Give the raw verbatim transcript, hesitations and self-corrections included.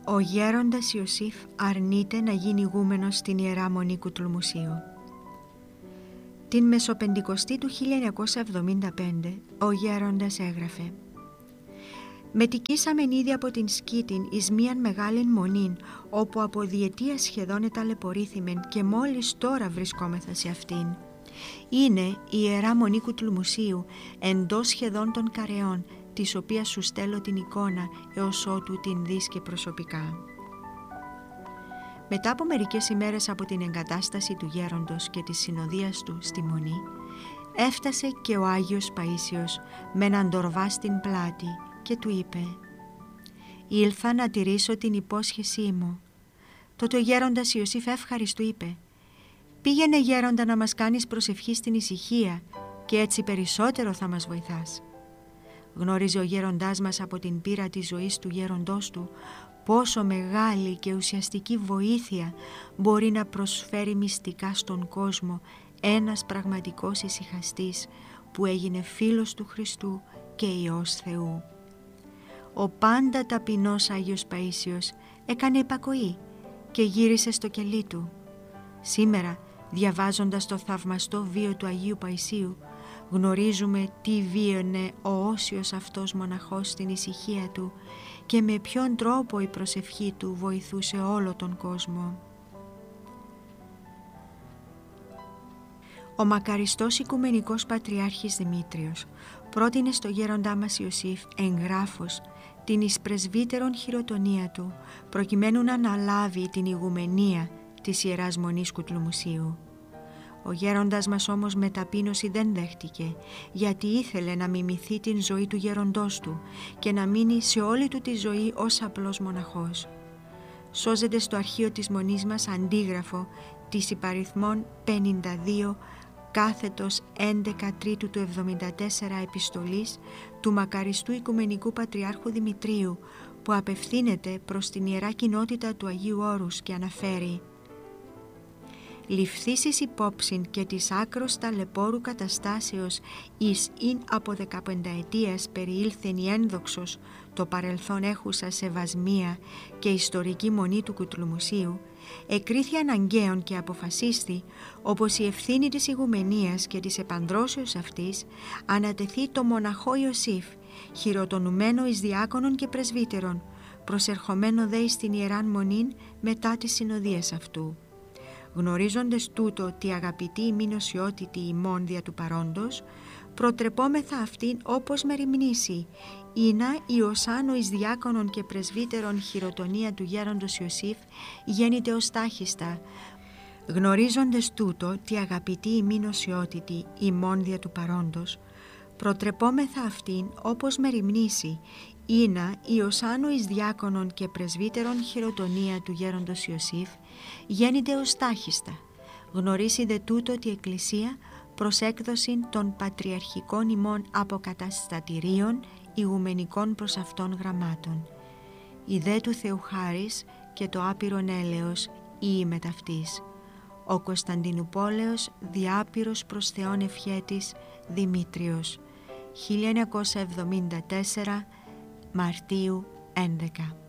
Ο γέροντας Ιωσήφ αρνείται να γίνει ηγούμενος στην Ιερά Μονή Κουτλουμουσίου. Την Μεσοπεντηκοστή του χίλια εννιακόσια εβδομήντα πέντε ο γέροντας έγραφε: «Μετικήσαμεν ήδη από την Σκήτην εις μίαν μεγάλην μονήν, όπου από διετία σχεδόν εταλαιπωρήθημεν και μόλις τώρα βρισκόμεθα σε αυτήν. Είναι η Ιερά Μονή Κουτλουμουσίου, εντός σχεδόν των Καρεών, της οποίας σου στέλνω την εικόνα έως ότου την δεις και προσωπικά». Μετά από μερικές ημέρες από την εγκατάσταση του γέροντος και της συνοδείας του στη Μονή, έφτασε και ο Άγιος Παΐσιος με έναν τορβά στην πλάτη και του είπε: «Ήλθα να τηρήσω την υπόσχεσή μου». Τότε ο γέροντας Ιωσήφ εύχαρις του είπε: «Πήγαινε γέροντα να μας κάνεις προσευχή στην ησυχία και έτσι περισσότερο θα μας βοηθάς». Γνώριζε ο γέροντάς μας από την πείρα της ζωής του γέροντός του πόσο μεγάλη και ουσιαστική βοήθεια μπορεί να προσφέρει μυστικά στον κόσμο ένας πραγματικός ησυχαστής που έγινε φίλος του Χριστού και Υιός Θεού. Ο πάντα ταπεινός Άγιος Παΐσιος έκανε υπακοή και γύρισε στο κελί του. Σήμερα, διαβάζοντας το θαυμαστό βίο του Αγίου Παϊσίου, γνωρίζουμε τι βίωνε ο όσιος αυτός μοναχός στην ησυχία του και με ποιον τρόπο η προσευχή του βοηθούσε όλο τον κόσμο. Ο μακαριστός Οικουμενικός Πατριάρχης Δημήτριος πρότεινε στο γέροντά μας Ιωσήφ εγγράφος την εις πρεσβύτερον χειροτονία του, προκειμένου να αναλάβει την ηγουμενία της Ιεράς Μονής Κουτλουμουσίου. Ο γέροντας μας όμως με ταπείνωση δεν δέχτηκε, γιατί ήθελε να μιμηθεί την ζωή του γέροντός του και να μείνει σε όλη του τη ζωή ως απλός μοναχός. Σώζεται στο αρχείο της Μονής μας αντίγραφο της υπαριθμών πενήντα δύο κάθετος έντεκα Τρίτου του εβδομήντα τέσσερα επιστολής του μακαριστού Οικουμενικού Πατριάρχου Δημητρίου, που απευθύνεται προς την Ιερά Κοινότητα του Αγίου Όρους και αναφέρει: «Ληφθήσεις υπόψην και της άκρος ταλαιπώρου καταστάσεως εις ειν από δεκαπενταετίας περιήλθεν η ένδοξος το παρελθόν έχουσα σεβασμία και ιστορική μονή του Κουτλουμουσίου, εκρίθη αναγκαίων και αποφασίστη, όπως η ευθύνη της ηγουμενίας και της επανδρώσεως αυτής, ανατεθεί το μοναχό Ιωσήφ, χειροτονουμένο εις διάκονων και πρεσβύτερων, προσερχομένο δε εις την Ιεράν Μονήν μετά τις συνοδείες αυτού. Γνωρίζοντες τούτο ότι αγαπητή ημίν οσιότητη ημών δια του παρόντος, προτρεπόμεθα αυτήν όπως μεριμνήσει, ήνα η οσάνο εις διάκονον και πρεσβύτερον χειροτονία του γέροντος Ιωσήφ γέννηται ως τάχιστα. Γνωρίζοντες τούτο ότι αγαπητή ημίν οσιότητη ημών δια του παρόντος, προτρεπόμεθα αυτήν όπως μεριμνήσει, ήνα η οσάνο εις διάκονον και πρεσβύτερον χειροτονία του γέροντος Ιωσήφ γέννηται ως τάχιστα. Γνωρίσει δε τούτο ότι η Εκκλησία προς έκδοσιν των πατριαρχικών ημών αποκαταστατηρίων ηγουμενικών προς αυτών γραμμάτων. Η δε του Θεού χάρις και το άπειρον έλεος ή μεταυτής. Ο Κωνσταντινουπόλεως διάπειρος προς Θεόν ευχέτης Δημήτριος, χίλια εννιακόσια εβδομήντα τέσσερα Μαρτίου έντεκα.